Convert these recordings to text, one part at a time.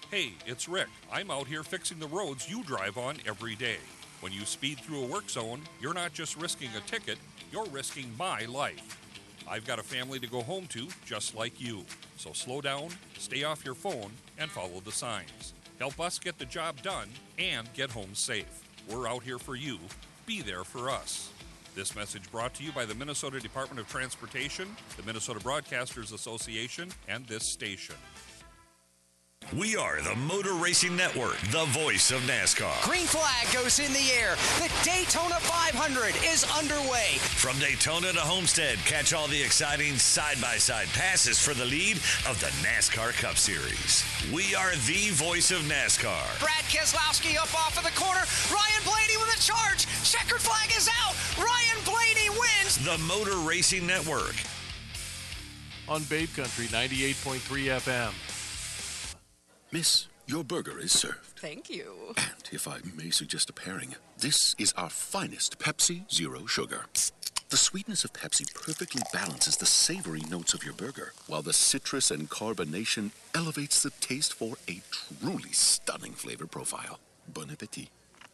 Hey, it's Rick. I'm out here fixing the roads you drive on every day. When you speed through a work zone, you're not just risking a ticket, you're risking my life. I've got a family to go home to, just like you. So slow down, stay off your phone, and follow the signs. Help us get the job done and get home safe. We're out here for you. Be there for us. This message brought to you by the Minnesota Department of Transportation, the Minnesota Broadcasters Association, and this station. We are the Motor Racing Network, the voice of NASCAR. Green flag goes in the air. The Daytona 500 is underway. From Daytona to Homestead, catch all the exciting side-by-side passes for the lead of the NASCAR Cup Series. We are the voice of NASCAR. Brad Keselowski up off of the corner. Ryan Blaney with a charge. Checkered flag is out. Ryan Blaney wins. The Motor Racing Network. On Babe Country 98.3 FM. Miss, your burger is served. Thank you. And if I may suggest a pairing, this is our finest Pepsi Zero Sugar. The sweetness of Pepsi perfectly balances the savory notes of your burger, while the citrus and carbonation elevates the taste for a truly stunning flavor profile. Bon appetit.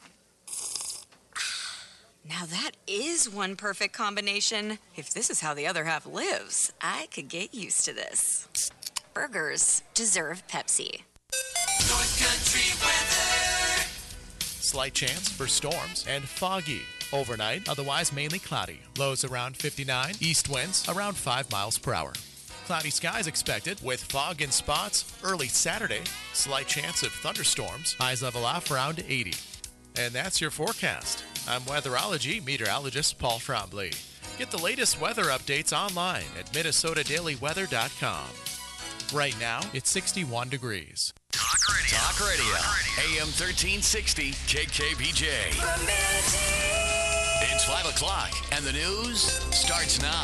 Now that is one perfect combination. If this is how the other half lives, I could get used to this. Burgers deserve Pepsi. North Country weather. Slight chance for storms and foggy. Overnight, otherwise mainly cloudy. Lows around 59. East winds around 5 miles per hour. Cloudy skies expected with fog in spots early Saturday. Slight chance of thunderstorms. Highs level off around 80. And that's your forecast. I'm weatherology meteorologist Paul Trombley. Get the latest weather updates online at minnesotadailyweather.com. Right now, it's 61 degrees. Talk Radio. AM 1360 KKBJ. It's 5 o'clock, and the news starts now.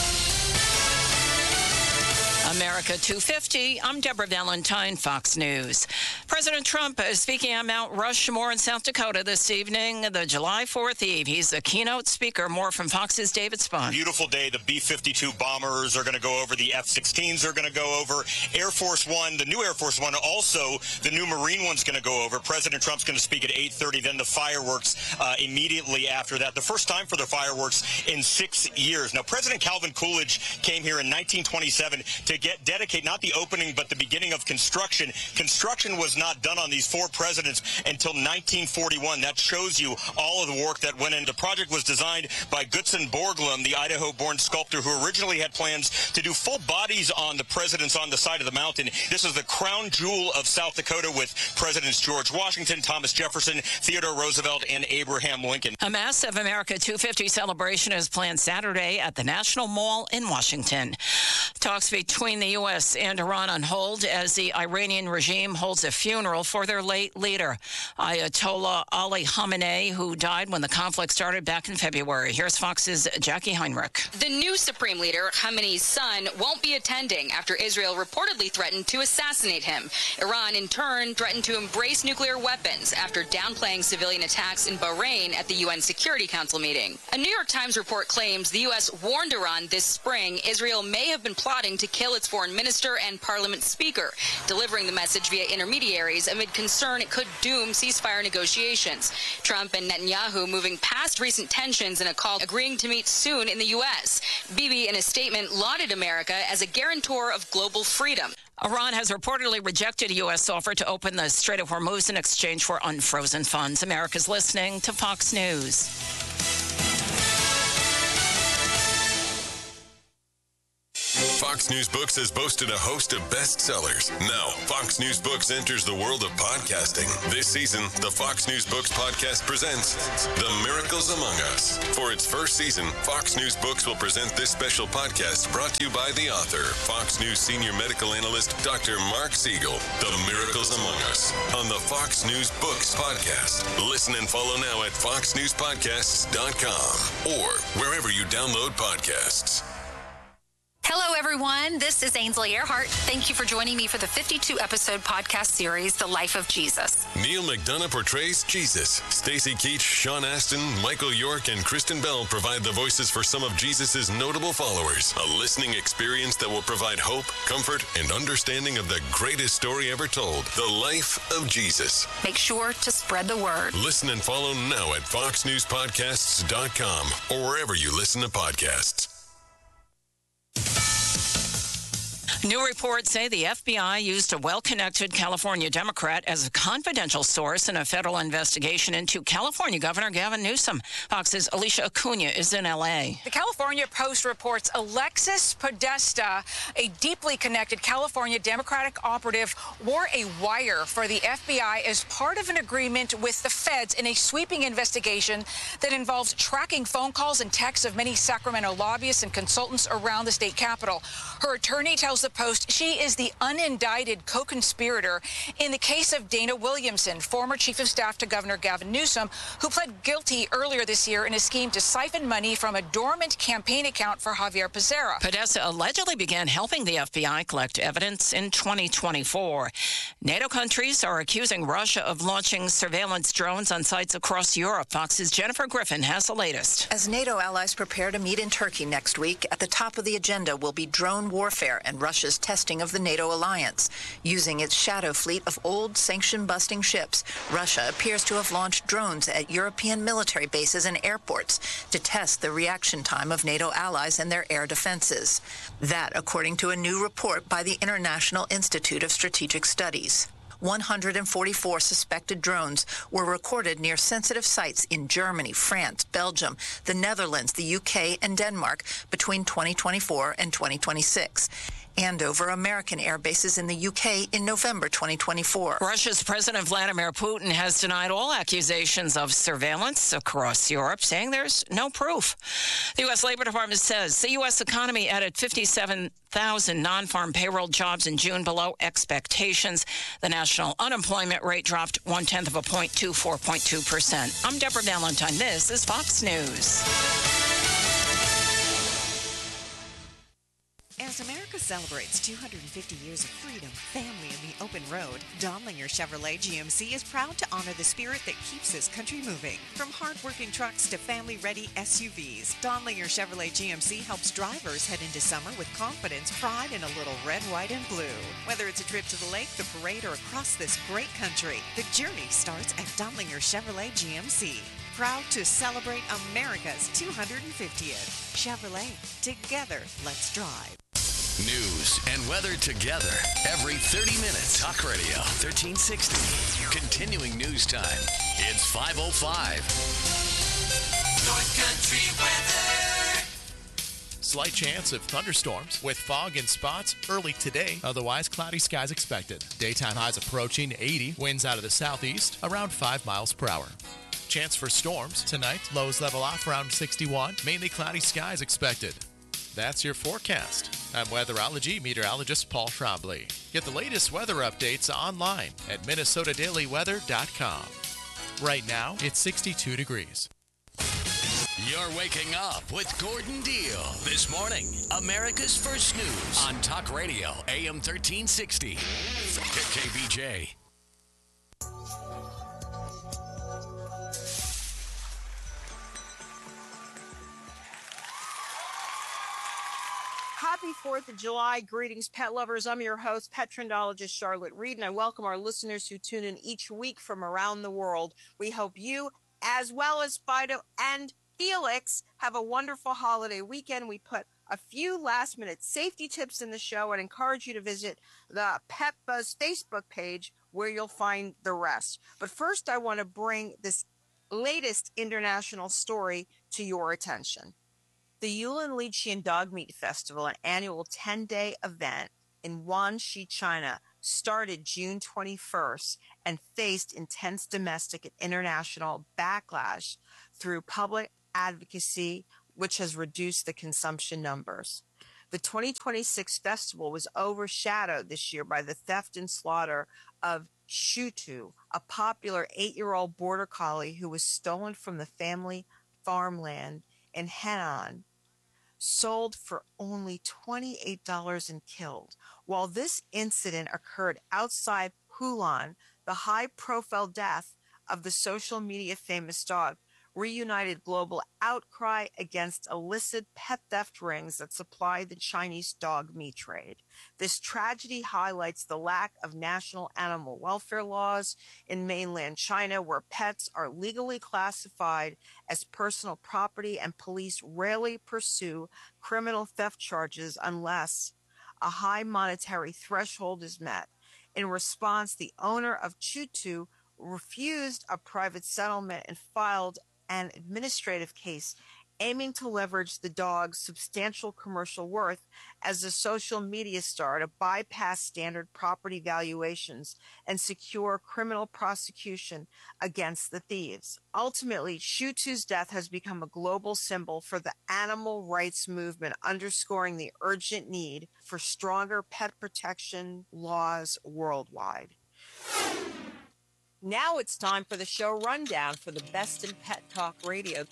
America 250. I'm Deborah Valentine, Fox News. President Trump is speaking at Mount Rushmore in South Dakota this evening, the July 4th Eve. He's the keynote speaker. More from Fox's David Spahn. Beautiful day. The B-52 bombers are going to go over. The F-16s are going to go over. Air Force One, the new Air Force One, also the new Marine one's going to go over. President Trump's going to speak at 8:30. Then the fireworks immediately after that. The first time for the fireworks in 6 years. Now, President Calvin Coolidge came here in 1927 to dedicate not the opening but the beginning of construction. Construction was not done on these four presidents until 1941. That shows you all of the work that went in. The project was designed by Gutzon Borglum, the Idaho-born sculptor who originally had plans to do full bodies on the presidents on the side of the mountain. This is the crown jewel of South Dakota with Presidents George Washington, Thomas Jefferson, Theodore Roosevelt, and Abraham Lincoln. A massive America 250 celebration is planned Saturday at the National Mall in Washington. Talks between the U.S. and Iran on hold as the Iranian regime holds a funeral for their late leader, Ayatollah Ali Khamenei, who died when the conflict started back in February. Here's Fox's Jackie Heinrich. The new Supreme Leader, Khamenei's son, won't be attending after Israel reportedly threatened to assassinate him. Iran, in turn, threatened to embrace nuclear weapons after downplaying civilian attacks in Bahrain at the UN Security Council meeting. A New York Times report claims the U.S. warned Iran this spring Israel may have been plotting to kill its foreign minister and parliament speaker, delivering the message via intermediaries amid concern it could doom ceasefire negotiations. Trump and Netanyahu moving past recent tensions in a call agreeing to meet soon in the U.S. Bibi, in a statement, lauded America as a guarantor of global freedom. Iran has reportedly rejected a U.S. offer to open the Strait of Hormuz in exchange for unfrozen funds. America's listening to Fox News. Fox News Books has boasted a host of bestsellers. Now, Fox News Books enters the world of podcasting. This season, the Fox News Books podcast presents The Miracles Among Us. For its first season, Fox News Books will present this special podcast brought to you by the author, Fox News senior medical analyst, Dr. Mark Siegel. The Miracles Among Us on the Fox News Books podcast. Listen and follow now at foxnewspodcasts.com or wherever you download podcasts. Hello, Hello, everyone. This is Ainsley Earhart. Thank you for joining me for the 52-episode podcast series, The Life of Jesus. Neil McDonough portrays Jesus. Stacey Keach, Sean Astin, Michael York, and Kristen Bell provide the voices for some of Jesus' notable followers. A listening experience that will provide hope, comfort, and understanding of the greatest story ever told, the life of Jesus. Make sure to spread the word. Listen and follow now at foxnewspodcasts.com or wherever you listen to podcasts. New reports say the FBI used a well-connected California Democrat as a confidential source in a federal investigation into California Governor Gavin Newsom. Fox's Alicia Acuna is in L.A. The California Post reports Alexis Podesta, a deeply connected California Democratic operative, wore a wire for the FBI as part of an agreement with the feds in a sweeping investigation that involves tracking phone calls and texts of many Sacramento lobbyists and consultants around the state capitol. Her attorney tells the Post she is the unindicted co-conspirator in the case of Dana Williamson, former chief of staff to Governor Gavin Newsom, who pled guilty earlier this year in a scheme to siphon money from a dormant campaign account for Javier Becerra. Podesta allegedly began helping the FBI collect evidence in 2024. NATO countries are accusing Russia of launching surveillance drones on sites across Europe. Fox's Jennifer Griffin has the latest. As NATO allies prepare to meet in Turkey next week, at the top of the agenda will be drone warfare and Russia's testing of the NATO alliance. Using its shadow fleet of old sanction-busting ships, Russia appears to have launched drones at European military bases and airports to test the reaction time of NATO allies and their air defenses. That, according to a new report by the International Institute of Strategic Studies. 144 suspected drones were recorded near sensitive sites in Germany, France, Belgium, the Netherlands, the UK, and Denmark between 2024 and 2026. And over American air bases in the UK in November 2024. Russia's President Vladimir Putin has denied all accusations of surveillance across Europe, saying there's no proof. The U.S. Labor Department says the U.S. economy added 57,000 non-farm payroll jobs in June, below expectations. The national unemployment rate dropped 0.1 of a point to 4.2%. I'm Deborah Valentine. This is Fox News. As America celebrates 250 years of freedom, family, and the open road, Donlinger Chevrolet GMC is proud to honor the spirit that keeps this country moving. From hard-working trucks to family-ready SUVs, Donlinger Chevrolet GMC helps drivers head into summer with confidence, pride, and a little red, white, and blue. Whether it's a trip to the lake, the parade, or across this great country, the journey starts at Donlinger Chevrolet GMC. Proud to celebrate America's 250th. Chevrolet, together, let's drive. News and weather together every 30 minutes. Talk Radio 1360. Continuing news time. It's 5:05. North Country weather. Slight chance of thunderstorms with fog and spots early today. Otherwise, cloudy skies expected. Daytime highs approaching 80. Winds out of the southeast around 5 miles per hour. Chance for storms tonight. Lows level off around 61. Mainly cloudy skies expected. That's your forecast. I'm weatherology meteorologist Paul Trombley. Get the latest weather updates online at minnesotadailyweather.com. Right now, it's 62 degrees. You're waking up with Gordon Deal. This morning, America's First News on Talk Radio, AM 1360. KBJ. Happy 4th of July. Greetings, pet lovers. I'm your host, pet trendologist Charlotte Reed, and I welcome our listeners who tune in each week from around the world. We hope you, as well as Fido and Felix, have a wonderful holiday weekend. We put a few last-minute safety tips in the show and encourage you to visit the Pet Buzz Facebook page where you'll find the rest. But first, I want to bring this latest international story to your attention. The Yulin Liqian Dog Meat Festival, an annual 10-day event in Guangxi, China, started June 21st and faced intense domestic and international backlash through public advocacy, which has reduced the consumption numbers. The 2026 festival was overshadowed this year by the theft and slaughter of Shutu, a popular 8-year-old border collie who was stolen from the family farmland in Henan. sold for only $28 and killed. While this incident occurred outside Hulan, the high-profile death of the social media famous dog reunited global outcry against illicit pet theft rings that supply the Chinese dog meat trade. This tragedy highlights the lack of national animal welfare laws in mainland China, where pets are legally classified as personal property, and police rarely pursue criminal theft charges unless a high monetary threshold is met. In response, the owner of Chutu refused a private settlement and filed an administrative case aiming to leverage the dog's substantial commercial worth as a social media star to bypass standard property valuations and secure criminal prosecution against the thieves. Ultimately, Chutu's death has become a global symbol for the animal rights movement, underscoring the urgent need for stronger pet protection laws worldwide. Now it's time for the show rundown for the best in Pet Talk Radio.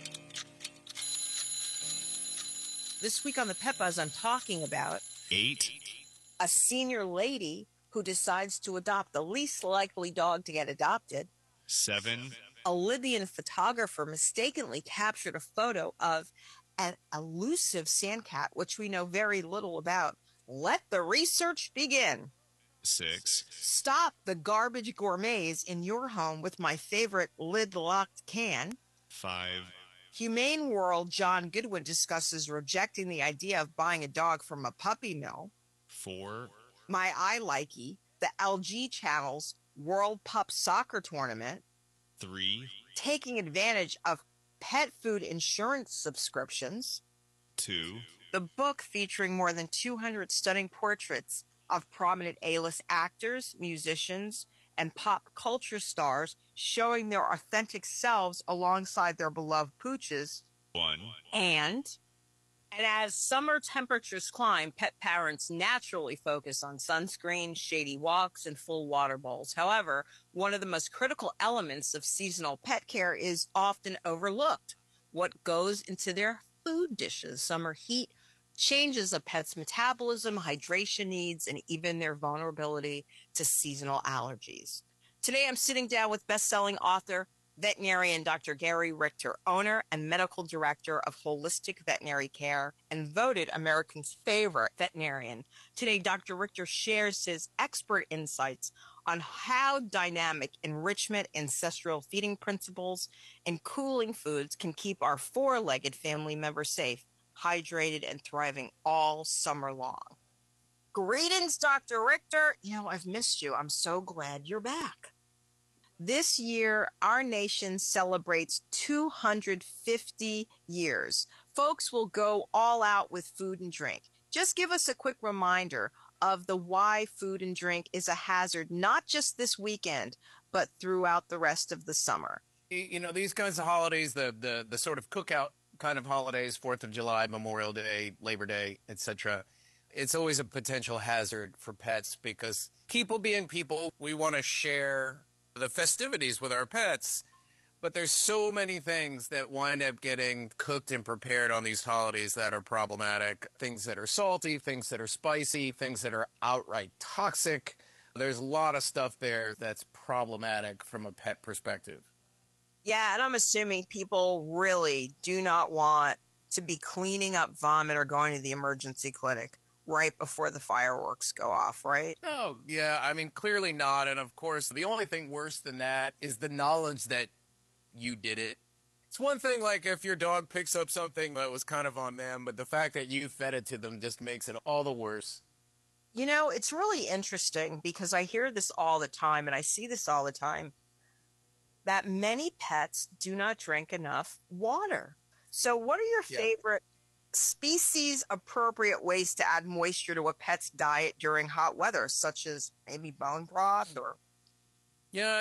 This week on the Pet Buzz, I'm talking about 8. A senior lady who decides to adopt the least likely dog to get adopted. 7. A Libyan photographer mistakenly captured a photo of an elusive sandcat, which we know very little about. Let the research begin. 6. Stop the garbage gourmets in your home with my favorite lid-locked can. 5. Humane World John Goodwin discusses rejecting the idea of buying a dog from a puppy mill. 4. My I Likey, the LG Channel's World Pup Soccer Tournament. 3. Taking advantage of pet food insurance subscriptions. 2. The book featuring more than 200 stunning portraits of prominent A-list actors, musicians, and pop culture stars showing their authentic selves alongside their beloved pooches. 1. And as summer temperatures climb, pet parents naturally focus on sunscreen, shady walks, and full water bowls. However, one of the most critical elements of seasonal pet care is often overlooked: what goes into their food dishes. Summer heat changes a pet's metabolism, hydration needs, and even their vulnerability to seasonal allergies. Today, I'm sitting down with best-selling author, veterinarian Dr. Gary Richter, owner and medical director of Holistic Veterinary Care and voted Americans' favorite veterinarian. Today, Dr. Richter shares his expert insights on how dynamic enrichment, ancestral feeding principles, and cooling foods can keep our four-legged family members safe, hydrated, and thriving all summer long. Greetings, Dr. Richter. I've missed you. I'm so glad you're back. This year, our nation celebrates 250 years. Folks will go all out with food and drink. Just give us a quick reminder of the why food and drink is a hazard, not just this weekend, but throughout the rest of the summer. These kinds of holidays, the sort of cookout kind of holidays, 4th of July, Memorial Day, Labor Day, etc. It's always a potential hazard for pets because people being people, we want to share the festivities with our pets, but there's so many things that wind up getting cooked and prepared on these holidays that are problematic. Things that are salty, things that are spicy, things that are outright toxic. There's a lot of stuff there that's problematic from a pet perspective. Yeah, and I'm assuming people really do not want to be cleaning up vomit or going to the emergency clinic right before the fireworks go off, right? Oh, yeah, I mean, clearly not. And of course, the only thing worse than that is the knowledge that you did it. It's one thing, like, if your dog picks up something that was kind of on them, but the fact that you fed it to them just makes it all the worse. It's really interesting because I hear this all the time, and I see this all the time, that many pets do not drink enough water. So what are your favorite species-appropriate ways to add moisture to a pet's diet during hot weather, such as maybe bone broth or... Yeah,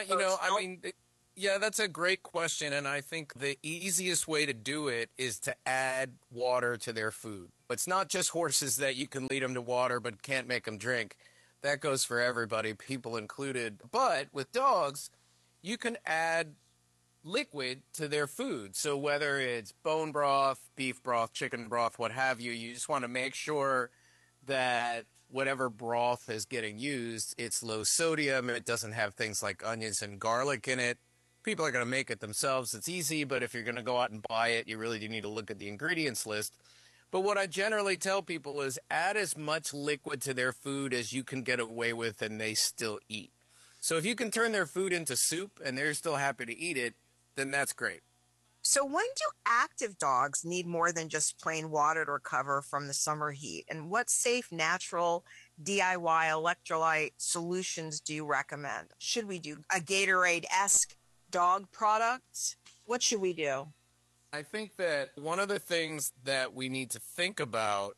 that's a great question, and I think the easiest way to do it is to add water to their food. It's not just horses that you can lead them to water but can't make them drink. That goes for everybody, people included. But with dogs, you can add liquid to their food. So whether it's bone broth, beef broth, chicken broth, what have you, you just want to make sure that whatever broth is getting used, it's low sodium. It doesn't have things like onions and garlic in it. People are going to make it themselves. It's easy, but if you're going to go out and buy it, you really do need to look at the ingredients list. But what I generally tell people is add as much liquid to their food as you can get away with and they still eat. So if you can turn their food into soup and they're still happy to eat it, then that's great. So when do active dogs need more than just plain water to recover from the summer heat? And what safe, natural, DIY electrolyte solutions do you recommend? Should we do a Gatorade-esque dog product? What should we do? I think that one of the things that we need to think about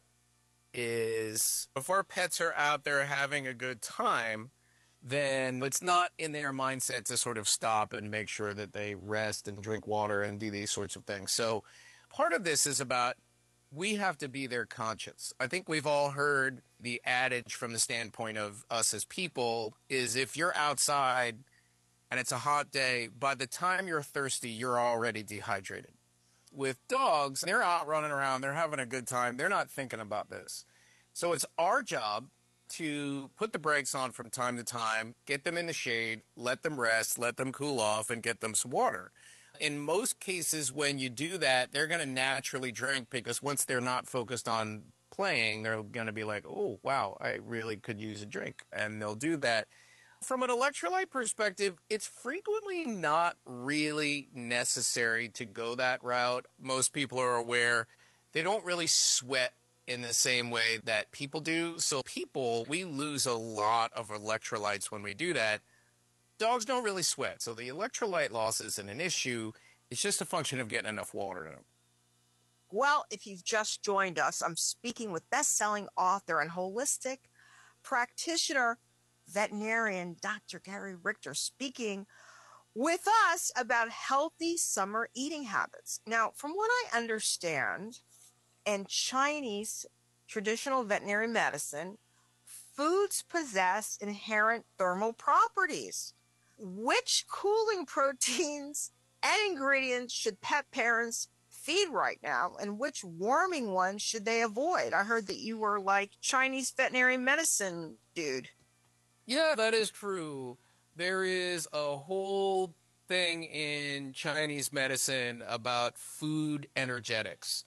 is if our pets are out there having a good time, then it's not in their mindset to sort of stop and make sure that they rest and drink water and do these sorts of things. So part of this is about we have to be their conscience. I think we've all heard the adage from the standpoint of us as people is if you're outside and it's a hot day, by the time you're thirsty, you're already dehydrated. With dogs, they're out running around, they're having a good time, they're not thinking about this. So it's our job to put the brakes on from time to time, get them in the shade, let them rest, let them cool off, and get them some water. In most cases, when you do that, they're going to naturally drink because once they're not focused on playing, they're going to be like, oh, wow, I really could use a drink. And they'll do that. From an electrolyte perspective, it's frequently not really necessary to go that route. Most people are aware they don't really sweat in the same way that people do. So people, we lose a lot of electrolytes when we do that. Dogs don't really sweat. So the electrolyte loss isn't an issue. It's just a function of getting enough water in them. Well, if you've just joined us, I'm speaking with best-selling author and holistic practitioner, veterinarian Dr. Gary Richter, speaking with us about healthy summer eating habits. Now, from what I understand, in Chinese traditional veterinary medicine, foods possess inherent thermal properties. Which cooling proteins and ingredients should pet parents feed right now, and which warming ones should they avoid? I heard that you were like Chinese veterinary medicine dude. Yeah, that is true. There is a whole thing in Chinese medicine about food energetics.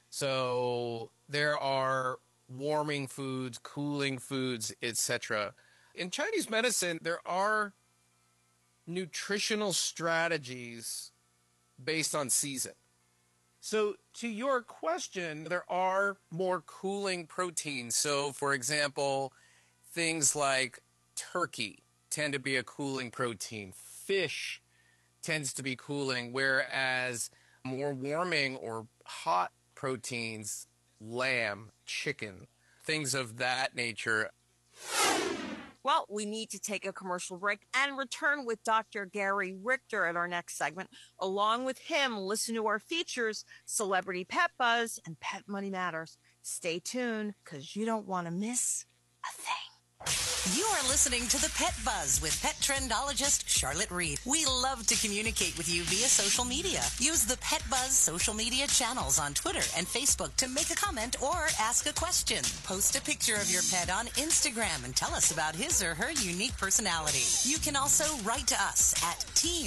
So there are warming foods, cooling foods, etc. In Chinese medicine, there are nutritional strategies based on season. So to your question, there are more cooling proteins. So for example, things like turkey tend to be a cooling protein. Fish tends to be cooling, whereas more warming or hot proteins, lamb, chicken, things of that nature. Well, we need to take a commercial break and return with Dr. Gary Richter at our next segment. Along with him, listen to our features, Celebrity Pet Buzz and Pet Money Matters. Stay tuned, because you don't want to miss a thing. You are listening to the Pet Buzz with pet trendologist Charlotte Reed. We love to communicate with you via social media. Use the Pet Buzz social media channels on Twitter and Facebook to make a comment or ask a question. Post a picture of your pet on Instagram and tell us about his or her unique personality. You can also write to us at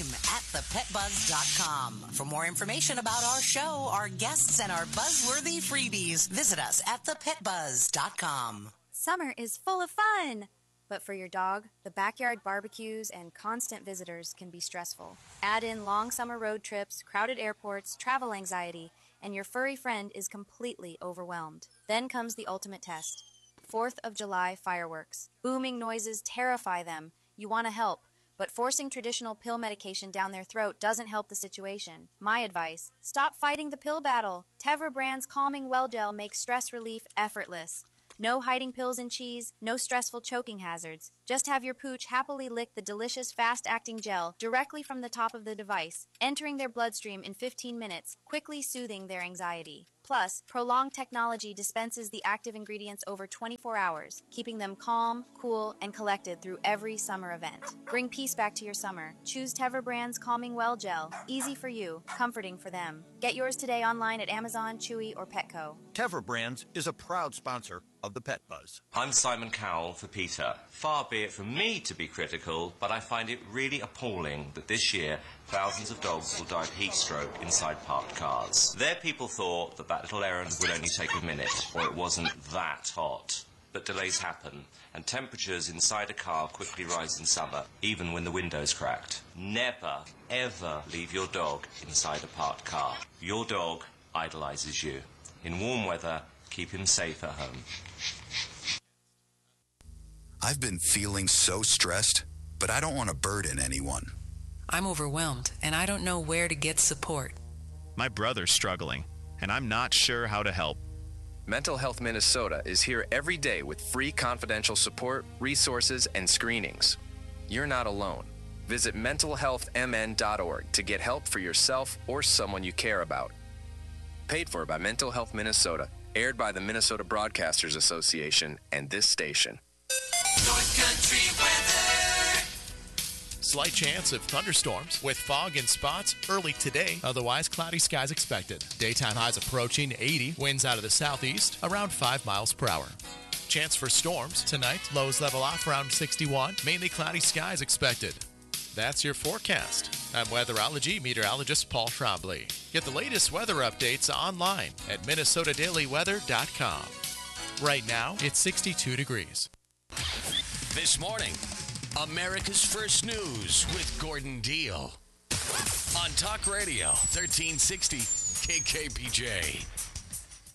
team@thepetbuzz.com. For more information about our show, our guests, and our buzzworthy freebies, visit us at thepetbuzz.com. Summer is full of fun. But for your dog, the backyard barbecues and constant visitors can be stressful. Add in long summer road trips, crowded airports, travel anxiety, and your furry friend is completely overwhelmed. Then comes the ultimate test. 4th of July fireworks. Booming noises terrify them. You want to help, but forcing traditional pill medication down their throat doesn't help the situation. My advice, stop fighting the pill battle. Tevra brand's Calming Well Gel makes stress relief effortless. No hiding pills in cheese, no stressful choking hazards. Just have your pooch happily lick the delicious, fast-acting gel directly from the top of the device, entering their bloodstream in 15 minutes, quickly soothing their anxiety. Plus, Prolonged Technology dispenses the active ingredients over 24 hours, keeping them calm, cool, and collected through every summer event. Bring peace back to your summer. Choose Tevra Brand's Calming Well Gel. Easy for you, comforting for them. Get yours today online at Amazon, Chewy, or Petco. Tevra Brands is a proud sponsor of the Pet Buzz. I'm Simon Cowell for PETA. Far be it from me to be critical, but I find it really appalling that this year thousands of dogs will die of heat stroke inside parked cars. Their people thought that little errand would only take a minute, or it wasn't that hot. But delays happen, and temperatures inside a car quickly rise in summer, even when the window's cracked. Never, ever leave your dog inside a parked car. Your dog idolizes you. In warm weather, keep him safe at home. I've been feeling so stressed, but I don't want to burden anyone. I'm overwhelmed, and I don't know where to get support. My brother's struggling, and I'm not sure how to help. Mental Health Minnesota is here every day with free confidential support, resources, and screenings. You're not alone. Visit mentalhealthmn.org to get help for yourself or someone you care about. Paid for by Mental Health Minnesota, aired by the Minnesota Broadcasters Association and this station. North Country weather. Slight chance of thunderstorms with fog and spots early today. Otherwise, cloudy skies expected. Daytime highs approaching 80. Winds out of the southeast around 5 miles per hour. Chance for storms tonight. Lows level off around 61. Mainly cloudy skies expected. That's your forecast. I'm weatherology meteorologist Paul Trombley. Get the latest weather updates online at minnesotadailyweather.com. Right now, it's 62 degrees. This morning, America's First News with Gordon Deal. On Talk Radio, 1360 KKPJ.